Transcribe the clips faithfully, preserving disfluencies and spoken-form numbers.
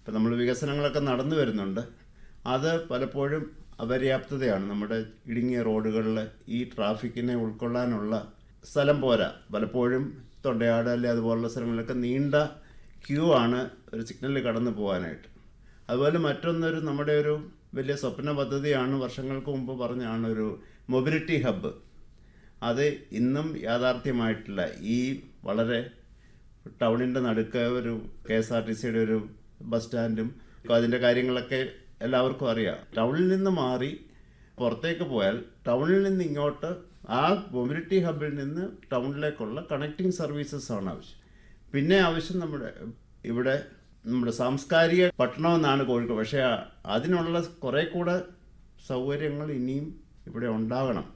ഇപ്പം നമ്മൾ വികസനങ്ങളൊക്കെ നടന്നു വരുന്നുണ്ട്. അത് പലപ്പോഴും അപര്യാപ്തതയാണ്. നമ്മുടെ ഇടുങ്ങിയ റോഡുകളിൽ ഈ ട്രാഫിക്കിനെ ഉൾക്കൊള്ളാനുള്ള സ്ഥലം പോരാ. പലപ്പോഴും തൊണ്ടയാട് അല്ലെ അതുപോലുള്ള സ്ഥലങ്ങളിലൊക്കെ നീണ്ട ക്യൂ ആണ് ഒരു സിഗ്നലിൽ കടന്നു പോകാനായിട്ട്. അതുപോലെ മറ്റൊന്നൊരു നമ്മുടെ ഒരു വലിയ സ്വപ്ന പദ്ധതിയാണ്, വർഷങ്ങൾക്ക് മുമ്പ് പറഞ്ഞാണ് ഒരു മൊബിലിറ്റി ഹബ്ബ്. അത് ഇന്നും യാഥാർത്ഥ്യമായിട്ടില്ല. ഈ വളരെ ടൗണിൻ്റെ നടുക്ക് ഒരു കെ എസ് ആർ ടി സിയുടെ ഒരു ബസ് സ്റ്റാൻഡും അതിൻ്റെ കാര്യങ്ങളൊക്കെ എല്ലാവർക്കും അറിയാം. ടൗണിൽ നിന്ന് മാറി പുറത്തേക്ക് പോയാൽ ടൗണിൽ നിന്ന് ഇങ്ങോട്ട് ആ മൊബിലിറ്റി ഹബ്ബിൽ നിന്ന് ടൗണിലേക്കുള്ള കണക്റ്റിംഗ് സർവീസസ് ആണ് ആവശ്യം. പിന്നെ ആവശ്യം നമ്മുടെ ഇവിടെ നമ്മുടെ സാംസ്കാരിക പട്ടണമെന്നാണ് കോഴിക്കോട്. പക്ഷേ അതിനുള്ള കുറേ കൂടെ സൗകര്യങ്ങൾ ഇനിയും ഇവിടെ ഉണ്ടാകണം.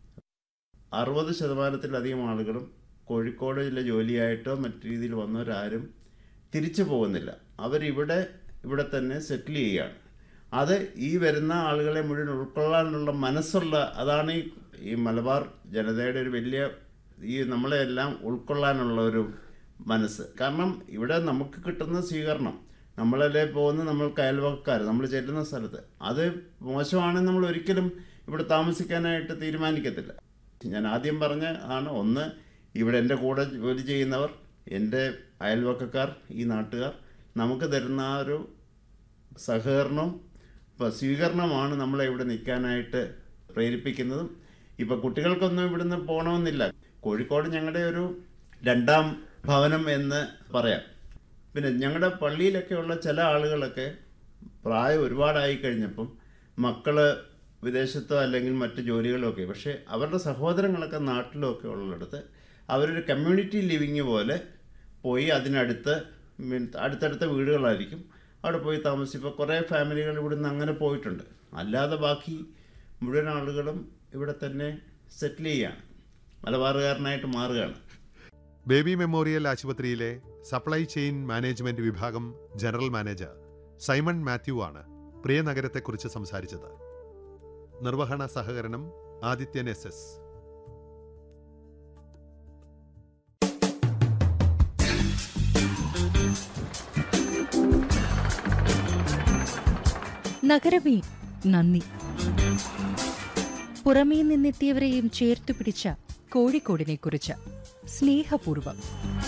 അറുപത് ശതമാനത്തിലധികം ആളുകളും കോഴിക്കോട് ജില്ല ജോലിയായിട്ടോ മറ്റു രീതിയിൽ വന്നവരാരും തിരിച്ചു പോകുന്നില്ല. അവരിവിടെ ഇവിടെ തന്നെ സെറ്റിൽ ചെയ്യുകയാണ്. അത് ഈ വരുന്ന ആളുകളെ മുഴുവൻ ഉൾക്കൊള്ളാനുള്ള മനസ്സുള്ള, അതാണ് ഈ ഈ മലബാർ ജനതയുടെ ഒരു വലിയ, ഈ നമ്മളെല്ലാം ഉൾക്കൊള്ളാനുള്ള ഒരു മനസ്സ്. കാരണം ഇവിടെ നമുക്ക് കിട്ടുന്ന സ്വീകരണം, നമ്മളല്ലേ പോകുന്ന നമ്മൾക്ക് അയൽവക്കാർ, നമ്മൾ ചെല്ലുന്ന സ്ഥലത്ത് അത് മോശമാണെന്ന് നമ്മൾ ഒരിക്കലും ഇവിടെ താമസിക്കാനായിട്ട് തീരുമാനിക്കത്തില്ല. ഞാൻ ആദ്യം പറഞ്ഞ ആണ്, ഒന്ന് ഇവിടെ എൻ്റെ കൂടെ ജോലി ചെയ്യുന്നവർ, എൻ്റെ അയൽവക്കക്കാർ, ഈ നാട്ടുകാർ നമുക്ക് തരുന്ന ആ ഒരു സഹകരണവും ഇപ്പോൾ സ്വീകരണമാണ് നമ്മളെ ഇവിടെ നിൽക്കാനായിട്ട് പ്രേരിപ്പിക്കുന്നതും. ഇപ്പോൾ കുട്ടികൾക്കൊന്നും ഇവിടുന്ന് പോകണമെന്നില്ല. കോഴിക്കോട് ഞങ്ങളുടെ ഒരു രണ്ടാം ഭവനം എന്ന് പറയാം. പിന്നെ ഞങ്ങളുടെ പള്ളിയിലൊക്കെയുള്ള ചില ആളുകളൊക്കെ പ്രായം ഒരുപാടായി കഴിഞ്ഞപ്പം മക്കൾ വിദേശത്തോ അല്ലെങ്കിൽ മറ്റ് ജോലികളൊക്കെ, പക്ഷേ അവരുടെ സഹോദരങ്ങളൊക്കെ നാട്ടിലൊക്കെ ഉള്ളിടത്ത് അവരൊരു കമ്മ്യൂണിറ്റി ലിവിങ് പോലെ പോയി അതിനടുത്ത് അടുത്തടുത്ത വീടുകളായിരിക്കും, അവിടെ പോയി താമസിപ്പോൾ കുറേ ഫാമിലികൾ ഇവിടുന്ന് അങ്ങനെ പോയിട്ടുണ്ട്. അല്ലാതെ ബാക്കി മുഴുവൻ ആളുകളും ഇവിടെ തന്നെ സെറ്റിൽ ചെയ്യുകയാണ്, മലബാറുകാരനായിട്ട് മാറുകയാണ്. ബേബി മെമ്മോറിയൽ ആശുപത്രിയിലെ സപ്ലൈ ചെയിൻ മാനേജ്മെന്റ് വിഭാഗം ജനറൽ മാനേജർ സൈമൺ മാത്യു ആണ് പ്രിയനഗരത്തെക്കുറിച്ച് സംസാരിച്ചത്. നിർവഹണ സഹകരണം ആദിത്യൻ എസ് എസ്. നഗരമേ നന്ദി. പുറമേ നിന്നെത്തിയവരെയും ചേർത്തു പിടിച്ച കോഴിക്കോടിനെ കുറിച്ച് സ്നേഹപൂർവം.